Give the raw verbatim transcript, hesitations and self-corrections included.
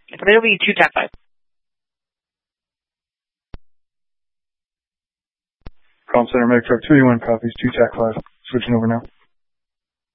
It'll be two tap five. Call center, Medic Truck two eighty-one copies, two tac five. Switching over now.